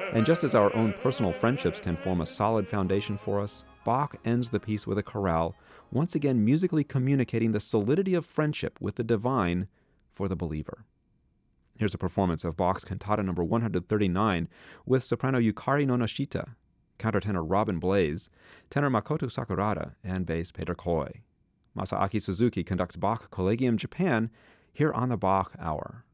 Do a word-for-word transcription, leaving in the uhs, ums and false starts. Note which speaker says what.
Speaker 1: And just as our own personal friendships can form a solid foundation for us, Bach ends the piece with a chorale, once again musically communicating the solidity of friendship with the divine for the believer. Here's a performance of Bach's Cantata number one hundred thirty-nine with soprano Yukari Nonoshita, countertenor Robin Blaze, tenor Makoto Sakurada, and bass Peter Koi. Masaaki Suzuki conducts Bach Collegium Japan here on the Bach Hour.